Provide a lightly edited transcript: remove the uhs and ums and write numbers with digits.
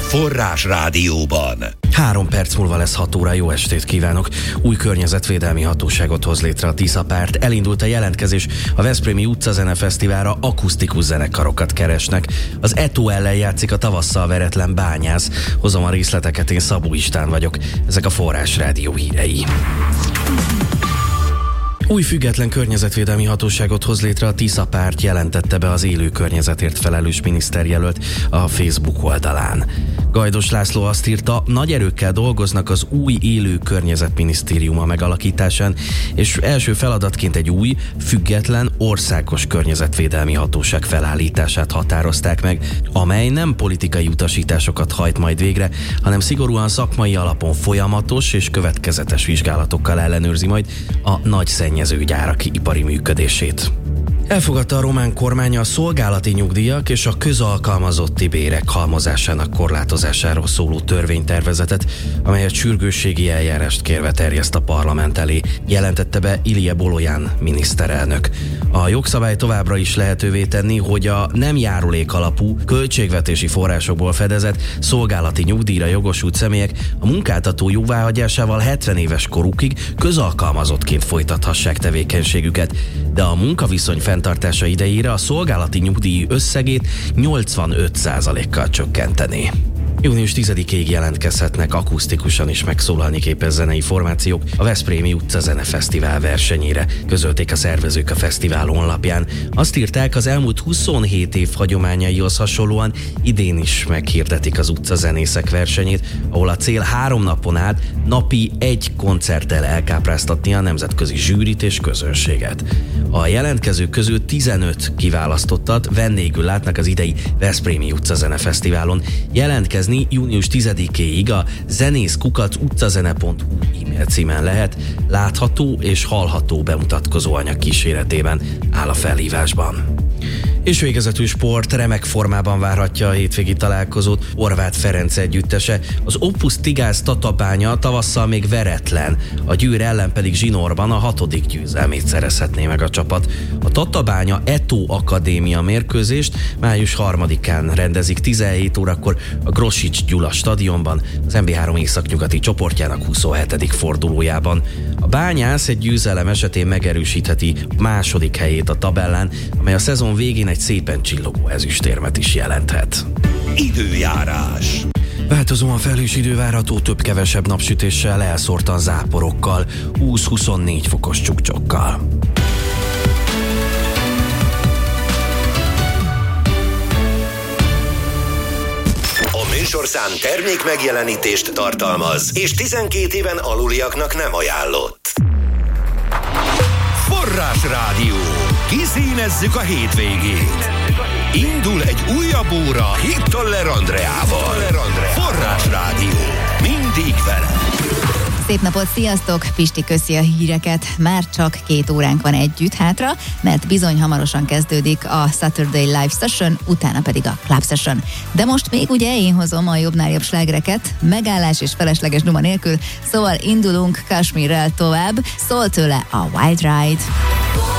Forrás Rádióban. 3 perc múlva lesz 6 óra, jó estét kívánok! Új környezetvédelmi hatóságot hoz létre a Tisza párt. Elindult a jelentkezés, a Veszprémi Utcazene Fesztiválra akusztikus zenekarokat keresnek. Az Eto ellen játszik a tavasszal veretlen Bányász. Hozom a részleteket, én Szabó István vagyok. Ezek a Forrás Rádió hírei. Új független környezetvédelmi hatóságot hoz létre a Tisza párt, jelentette be az élő környezetért felelős miniszterjelölt a Facebook oldalán. Gajdos László azt írta, nagy erőkkel dolgoznak az új élő környezetminisztériuma megalakításán, és első feladatként egy új, független, országos környezetvédelmi hatóság felállítását határozták meg, amely nem politikai utasításokat hajt majd végre, hanem szigorúan szakmai alapon folyamatos és következetes vizsgálatokkal ellenőrzi majd a nagy szennyezőgyárak ipari működését. Elfogadta a román kormány a szolgálati nyugdíjak és a közalkalmazotti bérek halmozásának korlátozásáról szóló törvénytervezetet, amelyet sürgősségi eljárást kérve terjeszt a parlament elé, jelentette be Ilije Bolojan miniszterelnök. A jogszabály továbbra is lehetővé tenni, hogy a nem járulék alapú, költségvetési forrásokból fedezett szolgálati nyugdíjra jogosult személyek a munkáltató jóváhagyásával 70 éves korukig közalkalmazottként folytathassák tevékenységüket, de a munkaviszony fenntartása idejére a szolgálati nyugdíj összegét 85%-kal csökkenteni. Június 10-ig jelentkezhetnek akusztikusan is megszólalni képes zenei formációk a Veszprémi Utcazene Fesztivál versenyére, közölték a szervezők a fesztivál honlapján. Azt írták, az elmúlt 27 év hagyományaihoz hasonlóan idén is meghirdetik az utcazenészek versenyét, ahol a cél 3 napon át napi 1 koncerttel elkápráztatni a nemzetközi zsűrit és közönséget. A jelentkezők közül 15 kiválasztottat vendégül látnak az idei Veszprémi Utcazene Fesztiválon. Jelentkezni június 10-éig a zenész@utcazene.hu e-mail címen lehet, látható és hallható bemutatkozó anyag kíséretében áll a felhívásban. És végezetül sport, remek formában várhatja a hétvégi találkozót Horváth Ferenc együttese. Az Opus Tigász Tatabánya tavasszal még veretlen, a Győr ellen pedig zsinórban a 6. győzelmét szerezhetné meg a csapat. A Tatabánya Eto Akadémia mérkőzést május 3-án rendezik 17 órakor a Grosics Gyula stadionban, az MB3 északnyugati csoportjának 27. fordulójában. A Bányász egy győzelem esetén megerősítheti második helyét a tabellán, amely a szezon végén egy szépen csillogó ezüstérmet is jelenthet. Időjárás. Változóan felhős idő várható, több-kevesebb napsütéssel, elszórtan záporokkal, 20-24 fokos csukcsokkal. A műsorszám termék megjelenítést tartalmaz, és 12 éven aluliaknak nem ajánlott. Forrás Rádió. Kiszínezzük a hétvégét. Indul egy újabb óra Hittoller Andreával. Forrás Rádió. Mindig vele. Szép napot, sziasztok! Pisti köszi a híreket. Már csak 2 óránk van együtt hátra, mert bizony hamarosan kezdődik a Saturday Live Session, utána pedig a Club Session. De most még ugye én hozom a jobbnál jobb slágereket, megállás és felesleges duma nélkül, szóval indulunk Kashmirrel tovább, szól tőle a Wild Ride.